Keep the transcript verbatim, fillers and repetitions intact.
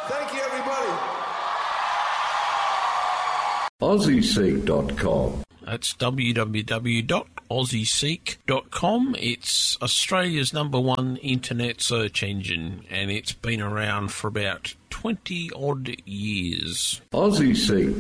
Thank you, everybody. Aussie Seek dot com. That's w w w dot aussie seek dot com. It's Australia's number one internet search engine, and it's been around for about twenty odd years. Aussie Seek